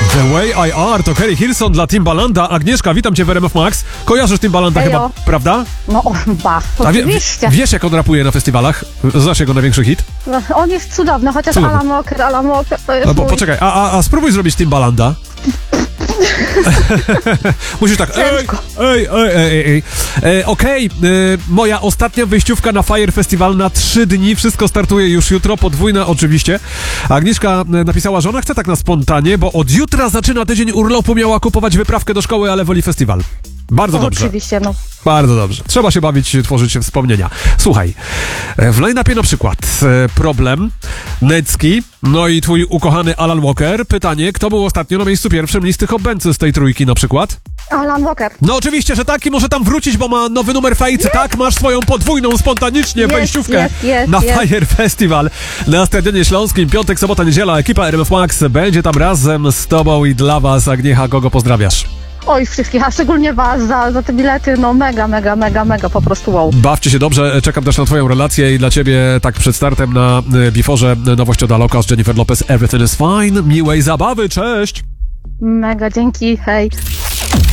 The Way I Are to Kerry Hilson dla Timbalanda. Agnieszka, witam cię w RMF Max. Kojarzysz Timbalanda chyba, prawda? No, oczywiście. Wiesz, jak on rapuje na festiwalach? Znasz jego największy hit? No, on jest cudowny, chociaż Cudowny. Alan Walker to jest No, mój... poczekaj, a spróbuj zrobić Timbalanda. Musisz tak. Ej. Okej, moja ostatnia wyjściówka na Fire Festival na 3 dni. Wszystko startuje już jutro, podwójna oczywiście. Agnieszka napisała, że ona chce tak na spontanie, bo od jutra zaczyna tydzień urlopu, miała kupować wyprawkę do szkoły, ale woli festiwal. Bardzo dobrze. Oczywiście, no. Bardzo dobrze. Trzeba się bawić, tworzyć wspomnienia. Słuchaj, w line-upie na przykład Problem, Necki, no i twój ukochany Alan Walker. Pytanie, kto był ostatnio na miejscu pierwszym listy Hobbency z tej trójki na przykład? Alan Walker. No oczywiście, że tak i może tam wrócić, bo ma nowy numer Fejcy, tak? Masz swoją podwójną, spontanicznie wejściówkę na Fire Festival na Stadionie Śląskim. Piątek, sobota, niedziela. Ekipa RMF Max będzie tam razem z tobą i dla was. Agniecha, kogo pozdrawiasz? Oj, wszystkich, a szczególnie was za te bilety, no mega, po prostu wow. Bawcie się dobrze, czekam też na twoją relację i dla ciebie tak przed startem na Biforze nowość od Aloka z Jennifer Lopez, Everything is Fine. Miłej zabawy, cześć! Mega, dzięki, hej.